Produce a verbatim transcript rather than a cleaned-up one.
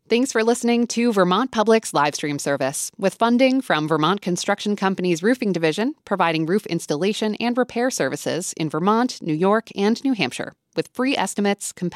Thanks for listening to Vermont Public's live stream service, with funding from Vermont Construction Company's Roofing Division, providing roof installation and repair services in Vermont, New York, and New Hampshire, with free estimates, competitive